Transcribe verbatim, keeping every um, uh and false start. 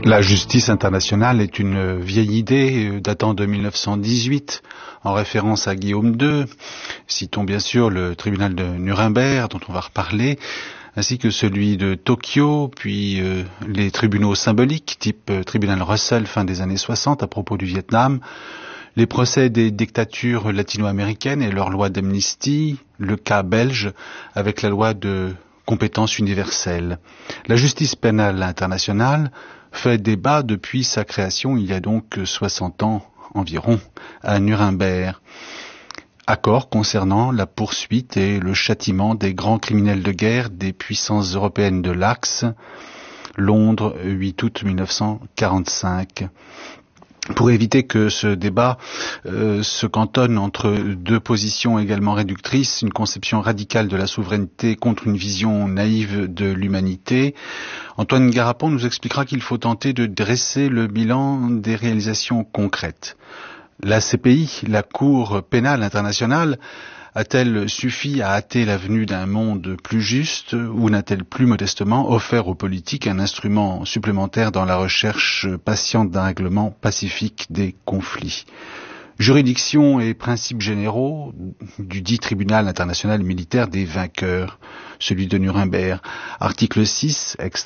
La justice internationale est une vieille idée datant de mille neuf cent dix-huit, en référence à Guillaume deux. Citons bien sûr le tribunal de Nuremberg, dont on va reparler, ainsi que celui de Tokyo, puis euh, les tribunaux symboliques, type euh, tribunal Russell fin des années soixante à propos du Vietnam, les procès des dictatures latino-américaines et leur loi d'amnistie, le cas belge avec la loi de compétence universelle. La justice pénale internationale fait débat depuis sa création il y a donc soixante ans environ à Nuremberg. Accord concernant la poursuite et le châtiment des grands criminels de guerre des puissances européennes de l'Axe, Londres, huit août mille neuf cent quarante-cinq. Pour éviter que ce débat euh, se cantonne entre deux positions également réductrices, une conception radicale de la souveraineté contre une vision naïve de l'humanité, Antoine Garapon nous expliquera qu'il faut tenter de dresser le bilan des réalisations concrètes. La C P I, la Cour pénale internationale, a-t-elle suffi à hâter la venue d'un monde plus juste ou n'a-t-elle plus modestement offert aux politiques un instrument supplémentaire dans la recherche patiente d'un règlement pacifique des conflits? Juridiction et principes généraux du dit tribunal international militaire des vainqueurs, celui de Nuremberg. Article six,